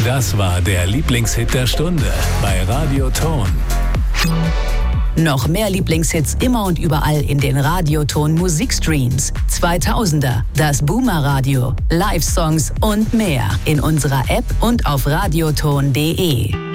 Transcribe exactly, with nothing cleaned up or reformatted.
Das war der Lieblingshit der Stunde bei Radioton. Noch mehr Lieblingshits immer und überall in den Radioton Musikstreams. zweitausender, das Boomer Radio, Live-Songs und mehr in unserer App und auf radioton punkt de.